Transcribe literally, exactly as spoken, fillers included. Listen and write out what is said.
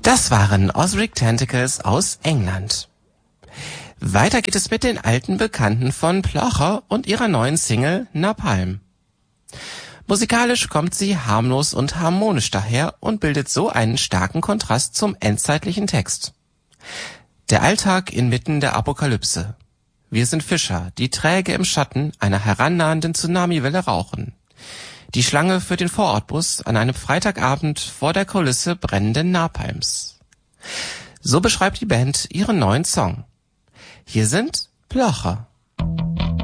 Das waren Ozric Tentacles aus England. Weiter geht es mit den alten Bekannten von Plocher und ihrer neuen Single Napalm. Musikalisch kommt sie harmlos und harmonisch daher und bildet so einen starken Kontrast zum endzeitlichen Text. Der Alltag inmitten der Apokalypse. Wir sind Fischer, die träge im Schatten einer herannahenden Tsunamiwelle rauchen. Die Schlange für den Vorortbus an einem Freitagabend vor der Kulisse brennenden Napalms. So beschreibt die Band ihren neuen Song. Hier sind Plocher.